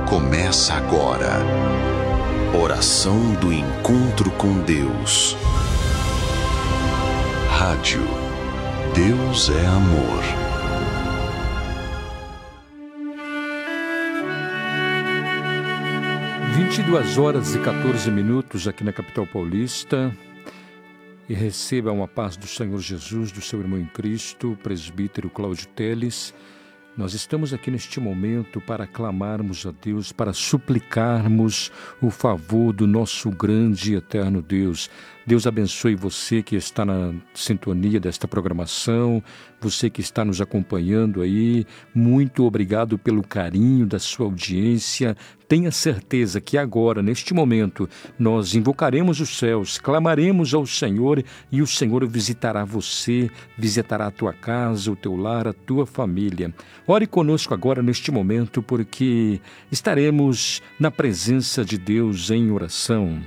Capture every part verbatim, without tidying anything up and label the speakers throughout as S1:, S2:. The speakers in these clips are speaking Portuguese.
S1: Começa agora. Oração do encontro com Deus. Rádio Deus é Amor.
S2: vinte e duas horas e quatorze minutos aqui na capital paulista. E recebam a paz do Senhor Jesus, do seu irmão em Cristo, presbítero Cláudio Teles. Nós estamos aqui neste momento para clamarmos a Deus, para suplicarmos o favor do nosso grande e eterno Deus. Deus abençoe você que está na sintonia desta programação, você que está nos acompanhando aí. Muito obrigado pelo carinho da sua audiência. Tenha certeza que agora, neste momento, nós invocaremos os céus, clamaremos ao Senhor e o Senhor visitará você, visitará a tua casa, o teu lar, a tua família. Ore conosco agora neste momento, porque estaremos na presença de Deus em oração.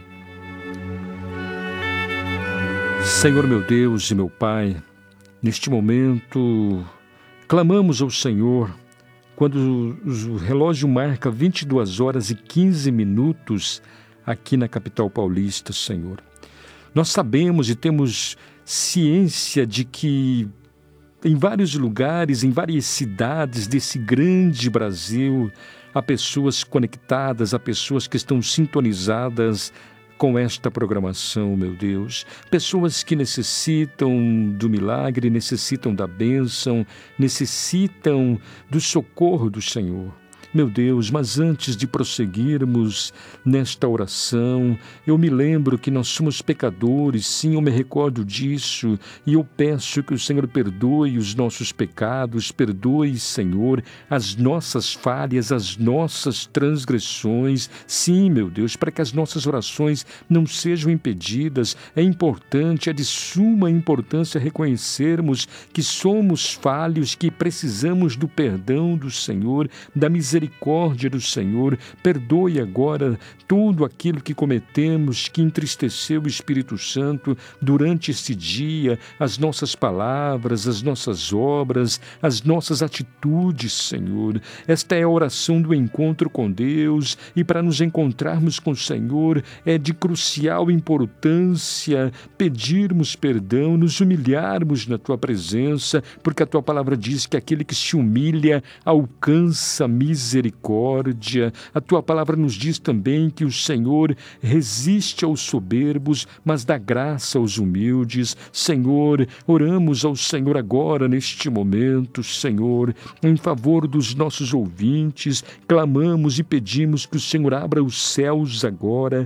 S2: Senhor meu Deus e meu Pai, neste momento clamamos ao Senhor. Quando o relógio marca vinte e duas horas e quinze minutos aqui na capital paulista, Senhor. Nós sabemos e temos ciência de que em vários lugares, em várias cidades desse grande Brasil, há pessoas conectadas, há pessoas que estão sintonizadas com esta programação, meu Deus. Pessoas que necessitam do milagre, necessitam da bênção, necessitam do socorro do Senhor. Meu Deus, mas antes de prosseguirmos nesta oração, eu me lembro que nós somos pecadores, sim, eu me recordo disso, e eu peço que o Senhor perdoe os nossos pecados, perdoe, Senhor, as nossas falhas, as nossas transgressões, sim, meu Deus, para que as nossas orações não sejam impedidas. É importante, é de suma importância reconhecermos que somos falhos, que precisamos do perdão do Senhor, da misericórdia misericórdia do Senhor. Perdoe agora tudo aquilo que cometemos, que entristeceu o Espírito Santo durante este dia, as nossas palavras, as nossas obras, as nossas atitudes, Senhor. Esta é a oração do encontro com Deus, e para nos encontrarmos com o Senhor é de crucial importância pedirmos perdão, nos humilharmos na Tua presença, porque a Tua palavra diz que aquele que se humilha alcança misericórdia. Misericórdia. A Tua palavra nos diz também que o Senhor resiste aos soberbos, mas dá graça aos humildes. Senhor, oramos ao Senhor agora, neste momento, Senhor, em favor dos nossos ouvintes, clamamos e pedimos que o Senhor abra os céus agora.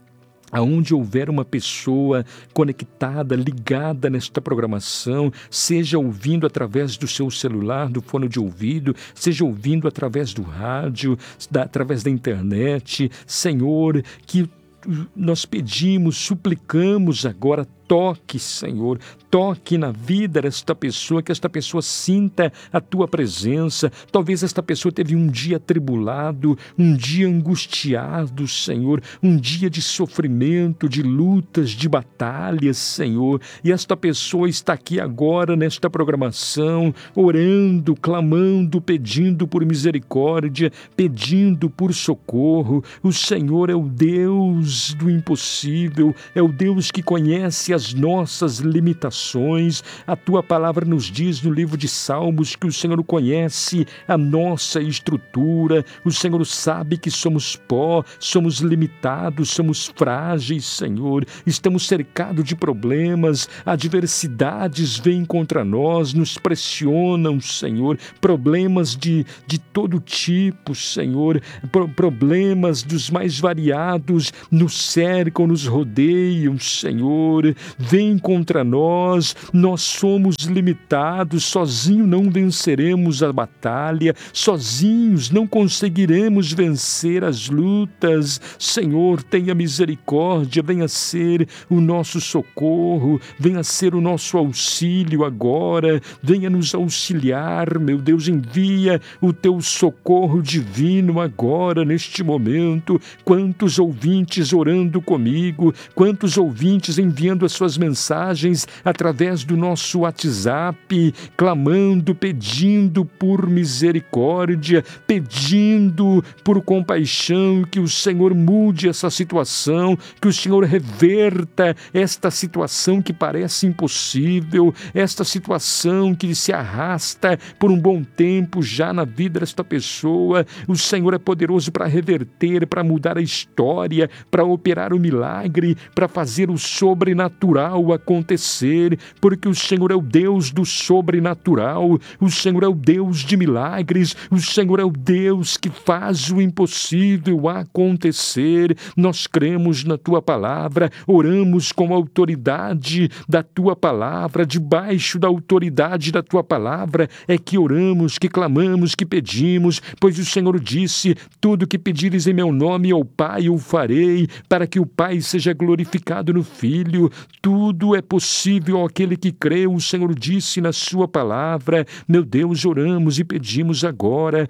S2: Aonde houver uma pessoa conectada, ligada nesta programação, seja ouvindo através do seu celular, do fone de ouvido, seja ouvindo através do rádio, da, através da internet, Senhor, que nós pedimos, suplicamos agora, toque, Senhor, toque na vida desta pessoa, que esta pessoa sinta a Tua presença. Talvez esta pessoa teve um dia atribulado, um dia angustiado, Senhor, um dia de sofrimento, de lutas, de batalhas, Senhor, e esta pessoa está aqui agora nesta programação, orando, clamando, pedindo por misericórdia, pedindo por socorro. O Senhor é o Deus do impossível, é o Deus que conhece as nossas limitações. A Tua palavra nos diz no livro de Salmos que o Senhor conhece a nossa estrutura, o Senhor sabe que somos pó, somos limitados, somos frágeis, Senhor, estamos cercados de problemas, adversidades vêm contra nós, nos pressionam, Senhor, problemas de, de todo tipo, Senhor, pro, problemas dos mais variados nos cercam, nos rodeiam, Senhor, vem contra nós, nós somos limitados, sozinhos não venceremos a batalha, sozinhos não conseguiremos vencer as lutas. Senhor, tenha misericórdia, venha ser o nosso socorro, venha ser o nosso auxílio agora, venha nos auxiliar, meu Deus, envia o Teu socorro divino agora, neste momento. Quantos ouvintes orando comigo, quantos ouvintes enviando as suas mensagens através do nosso WhatsApp, clamando, pedindo por misericórdia, pedindo por compaixão, que o Senhor mude essa situação, que o Senhor reverta esta situação que parece impossível, esta situação que se arrasta por um bom tempo já na vida desta pessoa. O Senhor é poderoso para reverter, para mudar a história, para operar o milagre, para fazer o sobrenatural acontecer, porque o Senhor é o Deus do sobrenatural, o Senhor é o Deus de milagres, o Senhor é o Deus que faz o impossível acontecer. Nós cremos na Tua palavra, oramos com a autoridade da Tua palavra, debaixo da autoridade da Tua palavra é que oramos, que clamamos, que pedimos, pois o Senhor disse: tudo que pedires em meu nome ao Pai eu farei, para que o Pai seja glorificado no Filho. Tudo é possível àquele que crê, o Senhor disse na sua palavra. Meu Deus, oramos e pedimos agora.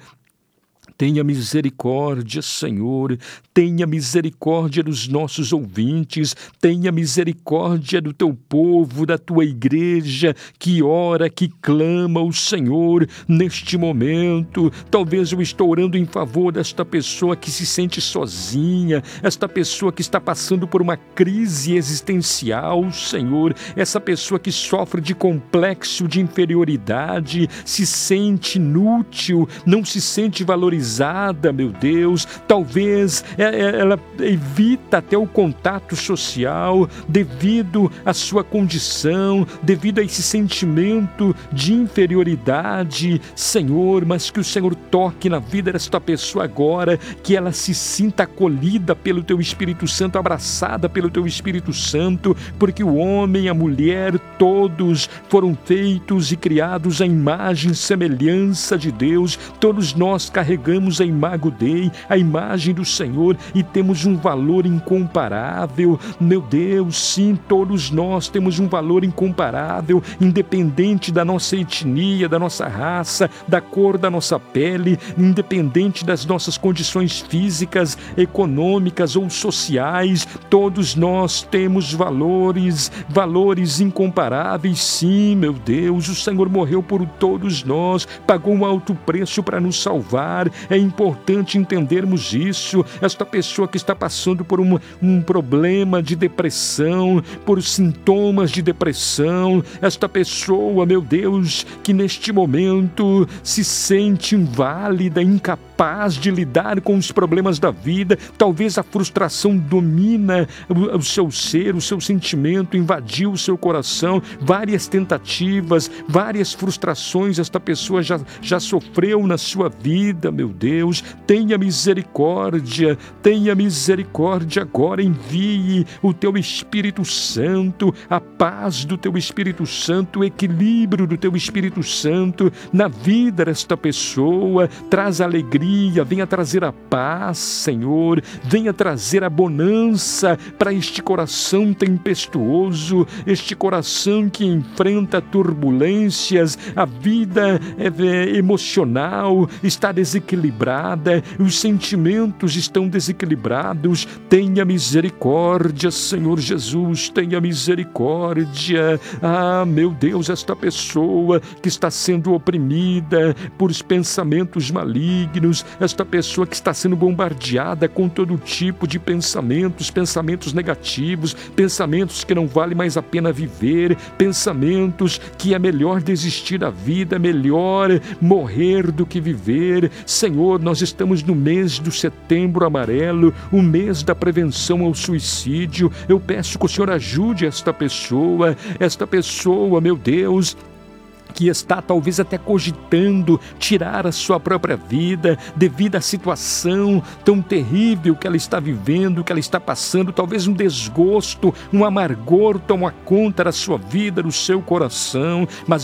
S2: Tenha misericórdia, Senhor, tenha misericórdia dos nossos ouvintes, tenha misericórdia do teu povo, da tua igreja, que ora, que clama ao Senhor neste momento. Talvez eu estou orando em favor desta pessoa que se sente sozinha, esta pessoa que está passando por uma crise existencial, Senhor, essa pessoa que sofre de complexo de inferioridade, se sente inútil, não se sente valorizada, meu Deus. Talvez ela evita até o contato social devido à sua condição, devido a esse sentimento de inferioridade, Senhor, mas que o Senhor toque na vida desta pessoa agora, que ela se sinta acolhida pelo Teu Espírito Santo, abraçada pelo Teu Espírito Santo, porque o homem, a mulher, todos foram feitos e criados à imagem e semelhança de Deus. Todos nós carregamos a imago Dei, a imagem do Senhor, e temos um valor incomparável. Meu Deus, sim, todos nós temos um valor incomparável, independente da nossa etnia, da nossa raça, da cor da nossa pele, independente das nossas condições físicas, econômicas ou sociais. Todos nós temos valores, valores incomparáveis. Sim, meu Deus, o Senhor morreu por todos nós, pagou um alto preço para nos salvar. É importante entendermos isso. Esta pessoa que está passando por um, um problema de depressão, por sintomas de depressão, esta pessoa, meu Deus, que neste momento se sente inválida, incapaz de lidar com os problemas da vida, talvez a frustração domina o, o seu ser, o seu sentimento, invadiu o seu coração, várias tentativas, várias frustrações esta pessoa já, já sofreu na sua vida, meu Deus. Tenha misericórdia, tenha misericórdia agora, envie o Teu Espírito Santo, a paz do Teu Espírito Santo, o equilíbrio do Teu Espírito Santo na vida desta pessoa. Traz alegria, venha trazer a paz, Senhor, venha trazer a bonança para este coração tempestuoso, este coração que enfrenta turbulências, a vida é, é, emocional está desequilibrada, os sentimentos estão desequilibrados. Tenha misericórdia, Senhor Jesus, tenha misericórdia. Ah, meu Deus, esta pessoa que está sendo oprimida por pensamentos malignos, esta pessoa que está sendo bombardeada com todo tipo de pensamentos, pensamentos negativos, pensamentos que não vale mais a pena viver, pensamentos que é melhor desistir da vida, é melhor morrer do que viver. Senhor, nós estamos no mês do Setembro Amarelo, o mês da prevenção ao suicídio. Eu peço que o Senhor ajude esta pessoa, esta pessoa, meu Deus, que está talvez até cogitando tirar a sua própria vida devido à situação tão terrível que ela está vivendo, que ela está passando, talvez um desgosto, um amargor toma conta da sua vida, do seu coração, mas